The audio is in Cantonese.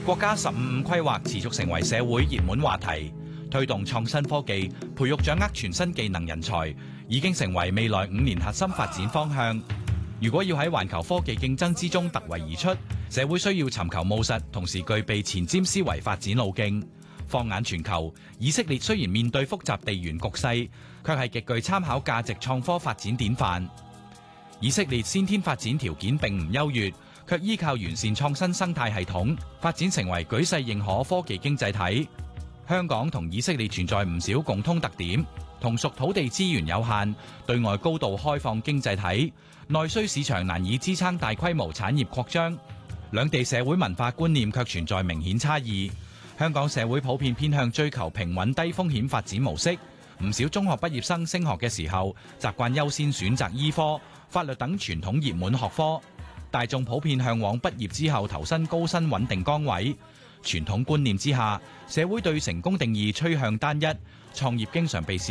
國家15五規劃持續成為社會熱門話題，推動創新科技，培育掌握全新技能人才，已經成為未來5年核心發展方向。如果要喺環球科技競爭之中突圍而出，社會需要尋求務實，同時具備前瞻思維發展路徑。放眼全球，以色列雖然面對複雜地緣局勢，卻係極具參考價值創科發展典範。以色列先天發展條件並唔優越，卻依靠完善創新生態系統，發展成為舉世認可科技經濟體。香港同以色列存在唔少共通特點，同屬土地資源有限、對外高度開放經濟體，內需市場難以支撐大規模產業擴張，兩地社會文化觀念卻存在明顯差異。香港社會普遍偏向追求平穩低風險發展模式，唔少中學畢業生升學嘅時候，習慣優先選擇醫科、法律等傳統熱門學科。大眾普遍向往畢業之後投身高薪穩定崗位。傳統觀念之下，社會對成功定義趨向單一，創業經常被視